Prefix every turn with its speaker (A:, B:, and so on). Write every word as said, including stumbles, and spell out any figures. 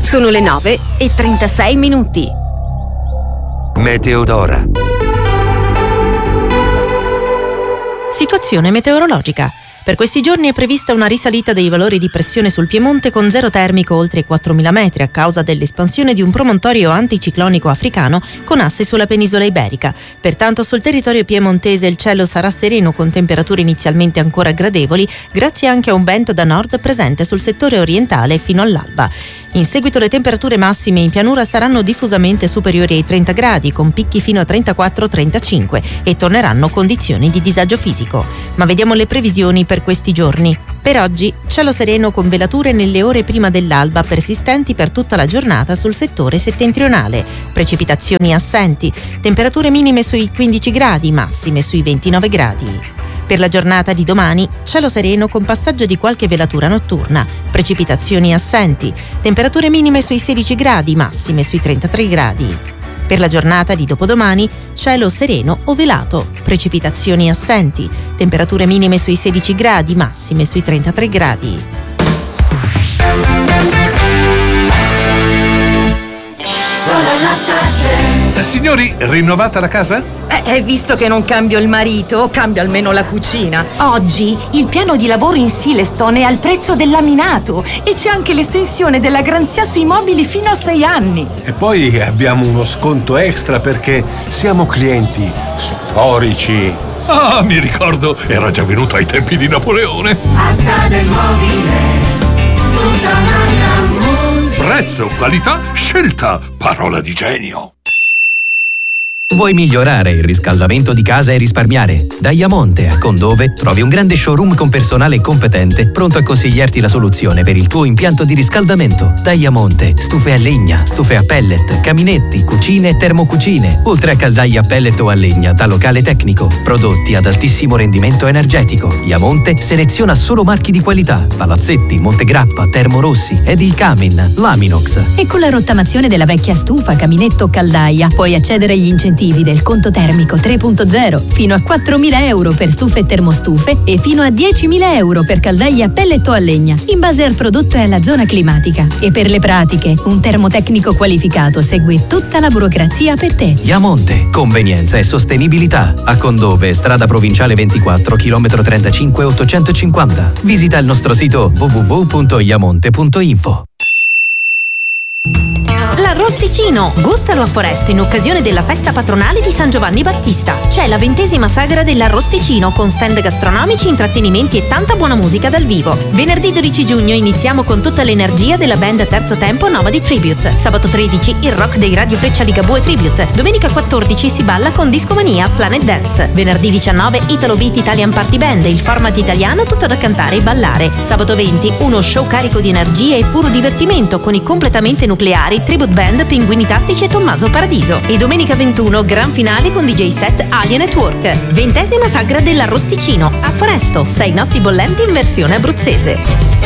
A: Sono le nove e trentasei minuti.
B: Meteodora.
C: Situazione meteorologica. Per questi giorni è prevista una risalita dei valori di pressione sul Piemonte con zero termico oltre i quattromila metri a causa dell'espansione di un promontorio anticiclonico africano con asse sulla penisola iberica. Pertanto sul territorio piemontese il cielo sarà sereno con temperature inizialmente ancora gradevoli, grazie anche a un vento da nord presente sul settore orientale fino all'alba. In seguito le temperature massime in pianura saranno diffusamente superiori ai trenta gradi, con picchi fino a trentaquattro trentacinque, e torneranno condizioni di disagio fisico. Ma vediamo le previsioni per questi giorni. Per oggi cielo sereno con velature nelle ore prima dell'alba persistenti per tutta la giornata sul settore settentrionale. Precipitazioni assenti, temperature minime sui quindici gradi, massime sui ventinove gradi. Per la giornata di domani, cielo sereno con passaggio di qualche velatura notturna, precipitazioni assenti, temperature minime sui sedici gradi, massime sui trentatré gradi. Per la giornata di dopodomani, cielo sereno o velato, precipitazioni assenti, temperature minime sui sedici gradi, massime sui trentatré gradi.
D: Sono la Starcel.
E: Eh, signori, rinnovata la casa?
A: Eh, visto che non cambio il marito, cambio almeno la cucina.
F: Oggi il piano di lavoro in Silestone è al prezzo del laminato e c'è anche l'estensione della garanzia sui mobili fino a sei anni.
G: E poi abbiamo uno sconto extra perché siamo clienti storici.
E: Ah, mi ricordo, era già venuto ai tempi di Napoleone.
D: Asta del mobile, tutta un'altra musica.
E: Prezzo, qualità, scelta, parola di genio.
H: Vuoi migliorare il riscaldamento di casa e risparmiare? Diamonte a Condove trovi un grande showroom con personale competente pronto a consigliarti la soluzione per il tuo impianto di riscaldamento. Diamonte, stufe a legna, stufe a pellet, caminetti, cucine e termocucine, oltre a caldaie a pellet o a legna da locale tecnico. Prodotti ad altissimo rendimento energetico. Diamonte seleziona solo marchi di qualità: Palazzetti, Montegrappa, Termorossi, Edil Camin, Laminox.
I: E con la rottamazione della vecchia stufa, caminetto o caldaia puoi accedere agli incentivi del conto termico tre punto zero fino a quattromila euro per stufe e termostufe e fino a diecimila euro per caldaie a pellet o a legna, in base al prodotto e alla zona climatica. E per le pratiche, un termotecnico qualificato segue tutta la burocrazia per te.
H: Diamonte, convenienza e sostenibilità. A Condove, strada provinciale ventiquattro, chilometro trentacinque ottocentocinquanta. Visita il nostro sito w w w punto iamonte punto info.
C: L'Arrosticino! Gustalo a Foresto in occasione della festa patronale di San Giovanni Battista. C'è la ventesima sagra dell'Arrosticino con stand gastronomici, intrattenimenti e tanta buona musica dal vivo. Venerdì dodici giugno iniziamo con tutta l'energia della band Terzo Tempo Nomadi Tribute. Sabato tredici il rock dei Radio Freccia Ligabue Tribute. Domenica quattordici si balla con Discomania Planet Dance. Venerdì diciannove Italo Beat Italian Party Band, il format italiano tutto da cantare e ballare. Sabato venti uno show carico di energia e puro divertimento con i completamente nucleari Tribute Band, Pinguini Tattici e Tommaso Paradiso. E domenica ventuno gran finale con D J set Alien Network. Ventesima sagra dell'Arrosticino a Foresto, sei notti bollenti in versione abruzzese.